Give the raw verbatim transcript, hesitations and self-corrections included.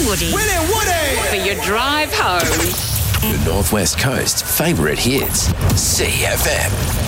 Woody. Willie Woody! For your drive home. The Northwest Coast's favourite hits. C F M.